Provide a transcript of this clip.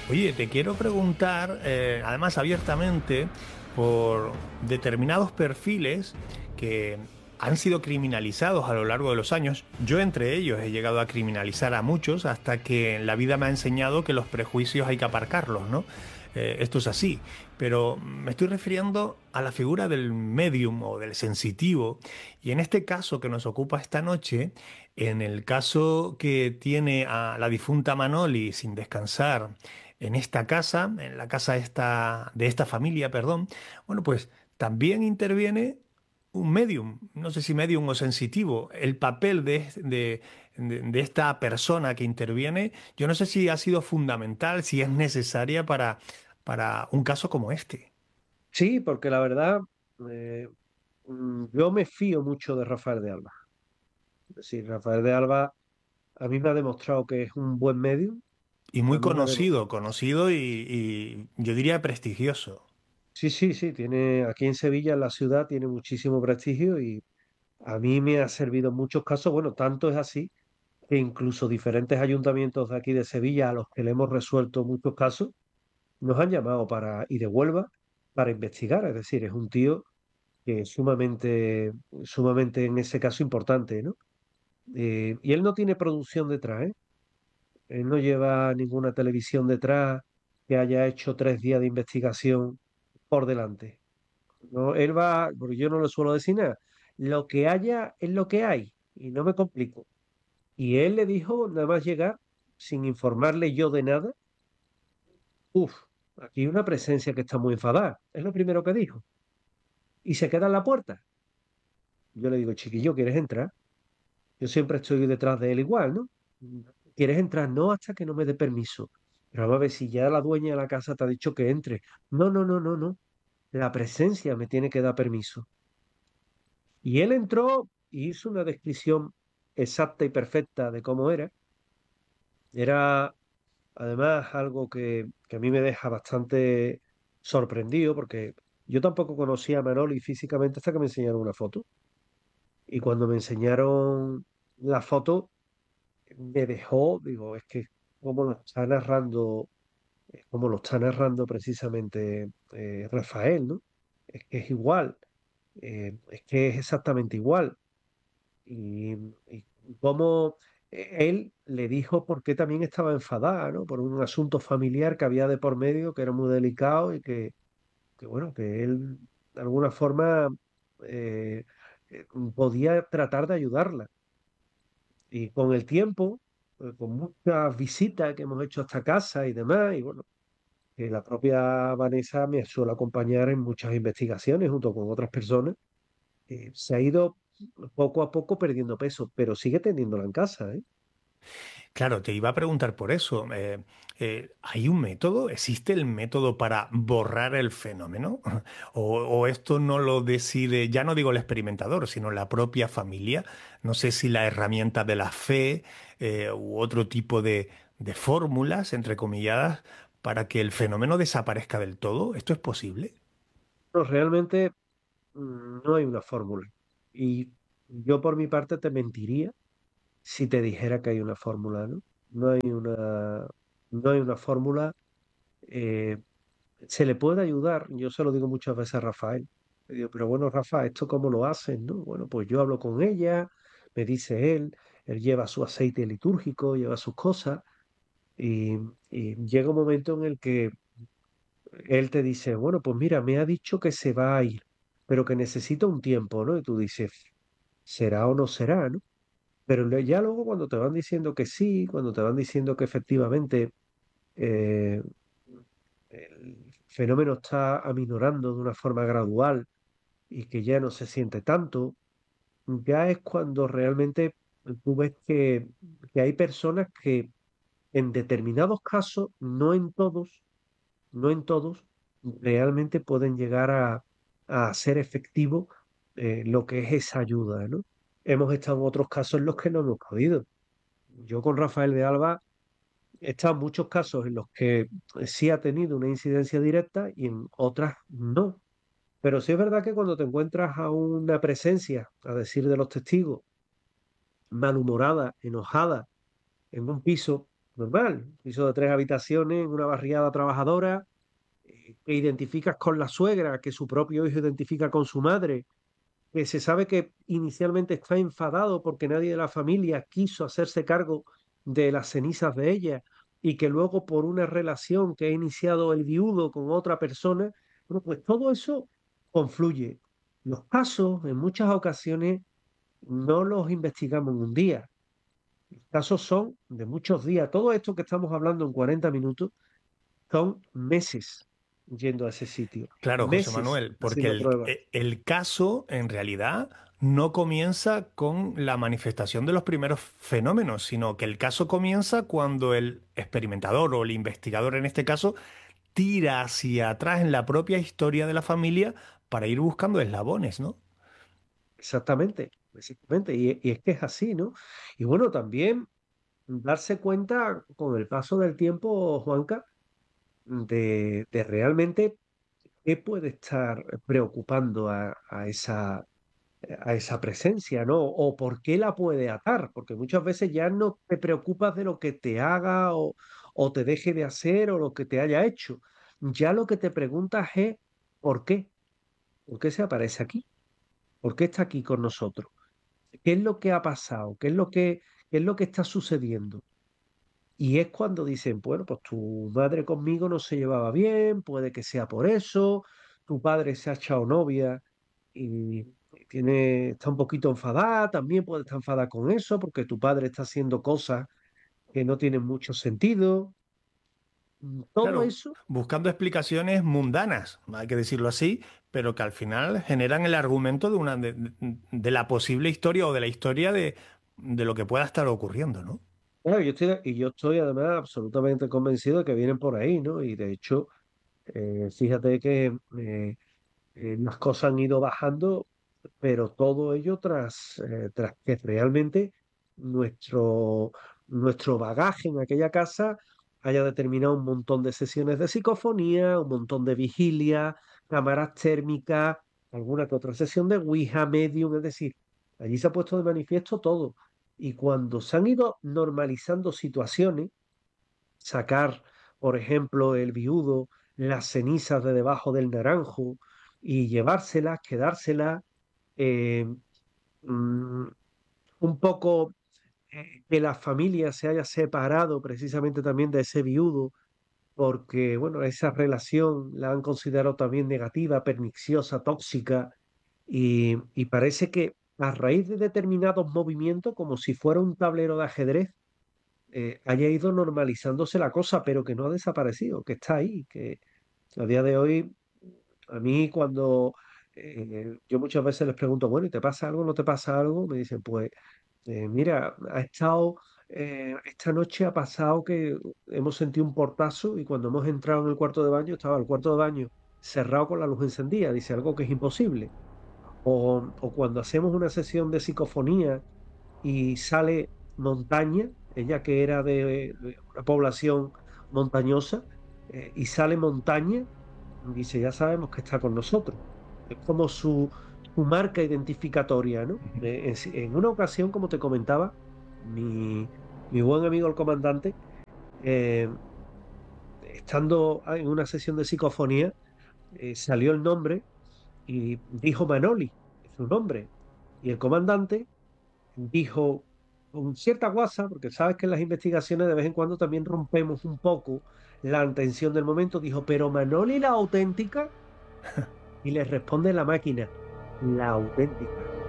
Oye, te quiero preguntar, además abiertamente, por determinados perfiles que han sido criminalizados a lo largo de los años. Yo entre ellos he llegado a criminalizar a muchos hasta que la vida me ha enseñado que los prejuicios hay que aparcarlos, ¿no? Esto es así, pero me estoy refiriendo a la figura del medium o del sensitivo. Y en este caso que nos ocupa esta noche, en el caso que tiene a la difunta Manoli sin descansar, en esta casa, en la casa de esta familia, perdón, bueno, pues también interviene un medium, no sé si medium o sensitivo. El papel de esta persona que interviene, yo no sé si ha sido fundamental, si es necesaria para un caso como este. Sí, porque la verdad, eh, yo me fío mucho de Rafael de Alba. Es decir, Rafael de Alba a mí me ha demostrado que es un buen medio. Y A muy mí me ha conocido, demostrado. conocido y yo diría prestigioso. Sí, sí, sí, tiene aquí en Sevilla, en la ciudad, tiene muchísimo prestigio y a mí me ha servido en muchos casos. Bueno, tanto es así que incluso diferentes ayuntamientos de aquí de Sevilla a los que le hemos resuelto muchos casos nos han llamado y de Huelva para investigar. Es decir, es un tío que es sumamente en ese caso importante, ¿no? Y él no tiene producción detrás, ¿eh? Él no lleva ninguna televisión detrás que haya hecho 3 días de investigación por delante. No, él va, porque yo no le suelo decir nada. Lo que haya es lo que hay, y no me complico. Y él le dijo, nada más llegar, sin informarle yo de nada, uff, aquí hay una presencia que está muy enfadada. Es lo primero que dijo. Y se queda en la puerta. Yo le digo, chiquillo, ¿quieres entrar? Yo siempre estoy detrás de él igual, ¿no? ¿Quieres entrar? No, hasta que no me dé permiso. Pero vamos a ver si ya la dueña de la casa te ha dicho que entre. No, no, no, no, no. La presencia me tiene que dar permiso. Y él entró y hizo una descripción exacta y perfecta de cómo era. Era además algo que a mí me deja bastante sorprendido porque yo tampoco conocía a Manoli físicamente hasta que me enseñaron una foto. Y cuando me enseñaron la foto, me dejó, digo, es que como lo está narrando, como lo está narrando precisamente Rafael, ¿no? Es que es igual, es que es exactamente igual. Y cómo él le dijo por qué también estaba enfadada, ¿no? Por un asunto familiar que había de por medio, que era muy delicado y que bueno, que él de alguna forma eh, podía tratar de ayudarla. Y con el tiempo, con muchas visitas que hemos hecho a esta casa y demás, y bueno, que la propia Vanessa me suele acompañar en muchas investigaciones junto con otras personas, se ha ido poco a poco perdiendo peso, pero sigue teniéndola en casa, ¿eh? Claro, te iba a preguntar por eso. ¿Hay un método? ¿Existe el método para borrar el fenómeno? O esto no lo decide, ya no digo el experimentador, sino la propia familia? No sé si la herramienta de la fe u otro tipo de fórmulas, entrecomilladas, para que el fenómeno desaparezca del todo. ¿Esto es posible? No, realmente no hay una fórmula. Y yo por mi parte te mentiría si te dijera que hay una fórmula, ¿no? No hay una fórmula. eh, Se le puede ayudar, yo se lo digo muchas veces a Rafael. Le digo, pero bueno, Rafa, ¿esto cómo lo hacen, no? Bueno, pues yo hablo con ella, me dice él lleva su aceite litúrgico, lleva sus cosas, y, y llega un momento en el que él te dice, bueno, pues mira, me ha dicho que se va a ir, pero que necesita un tiempo, ¿no? Y tú dices, ¿será o no será, no? Pero ya luego cuando te van diciendo que sí, cuando te van diciendo que efectivamente eh, el fenómeno está aminorando de una forma gradual y que ya no se siente tanto, ya es cuando realmente tú ves que hay personas que en determinados casos, no en todos, realmente pueden llegar a ser efectivo lo que es esa ayuda, ¿no? Hemos estado en otros casos en los que no hemos podido. Yo con Rafael de Alba he estado en muchos casos en los que sí ha tenido una incidencia directa y en otras no. Pero sí es verdad que cuando te encuentras a una presencia, a decir de los testigos, malhumorada, enojada, en un piso, normal, piso de 3 habitaciones, en una barriada trabajadora, que identificas con la suegra, que su propio hijo identifica con su madre, que se sabe que inicialmente está enfadado porque nadie de la familia quiso hacerse cargo de las cenizas de ella y que luego por una relación que ha iniciado el viudo con otra persona, bueno, pues todo eso confluye. Los casos, en muchas ocasiones, no los investigamos en un día. Los casos son de muchos días. Todo esto que estamos hablando en 40 minutos son meses yendo a ese sitio, Claro, José meses Manuel, porque haciendo pruebas. el caso en realidad no comienza con la manifestación de los primeros fenómenos, sino que el caso comienza cuando el experimentador o el investigador en este caso tira hacia atrás en la propia historia de la familia para ir buscando eslabones, ¿no? Exactamente, exactamente. Y es que es así, ¿no? Y bueno, también darse cuenta con el paso del tiempo, Juanca, de realmente qué puede estar preocupando a esa presencia, ¿no? O por qué la puede atar, porque muchas veces ya no te preocupas de lo que te haga o te deje de hacer o lo que te haya hecho. Ya lo que te preguntas es ¿por qué? ¿Por qué se aparece aquí? ¿Por qué está aquí con nosotros? ¿Qué es lo que ha pasado? ¿Qué es lo que está sucediendo? Y es cuando dicen, bueno, pues tu madre conmigo no se llevaba bien, puede que sea por eso, tu padre se ha echado novia y está un poquito enfadada, también puede estar enfadada con eso, porque tu padre está haciendo cosas que no tienen mucho sentido. Todo Claro, eso, buscando explicaciones mundanas, hay que decirlo así, pero que al final generan el argumento de de la posible historia o de la historia de lo que pueda estar ocurriendo, ¿no? claro, yo estoy además absolutamente convencido de que vienen por ahí, ¿no? Y de hecho, fíjate que las cosas han ido bajando, pero todo ello tras que realmente nuestro, nuestro bagaje en aquella casa haya determinado un montón de sesiones de psicofonía, un montón de vigilia, cámaras térmicas, alguna que otra sesión de Ouija, Medium, es decir, allí se ha puesto de manifiesto todo. Y cuando se han ido normalizando situaciones, sacar, por ejemplo, el viudo, las cenizas de debajo del naranjo y llevárselas, quedárselas, eh, mm, un poco que la familia se haya separado precisamente también de ese viudo, porque, bueno, esa relación la han considerado también negativa, perniciosa, tóxica, y parece que a raíz de determinados movimientos, como si fuera un tablero de ajedrez, haya ido normalizándose la cosa, pero que no ha desaparecido, que está ahí, que a día de hoy, a mí cuando yo muchas veces les pregunto, bueno, ¿y te pasa algo? ¿No te pasa algo? Me dicen, pues, mira, esta noche ha pasado que hemos sentido un portazo y cuando hemos entrado en el cuarto de baño, estaba el cuarto de baño cerrado con la luz encendida, dice algo que es imposible. O cuando hacemos una sesión de psicofonía y sale montaña, ella que era de una población montañosa, y sale montaña, dice, ya sabemos que está con nosotros. Es como su marca identificatoria, ¿no? Ujú. En una ocasión, como te comentaba, mi buen amigo el comandante, eh, estando en una sesión de psicofonía, salió el nombre y dijo Manoli, es su nombre. Y el comandante dijo con cierta guasa, porque sabes que en las investigaciones de vez en cuando también rompemos un poco la atención del momento, dijo, pero Manoli la auténtica, y le responde la máquina, la auténtica.